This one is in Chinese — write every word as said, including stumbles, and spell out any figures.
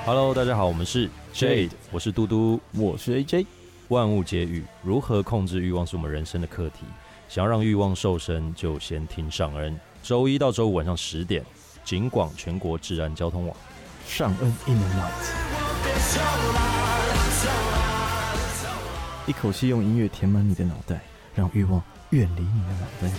Hello， 大家好，我们是 Jade， 我是嘟嘟， 我是 A J。 万物皆欲，如何控制欲望是我们人生的课题。想要让欲望瘦身，就先听上恩。周一到周五晚上十点，警广全国治安交通网。 上恩 in the night， 一口气用音乐填满你的脑袋，让欲望远离你的脑袋。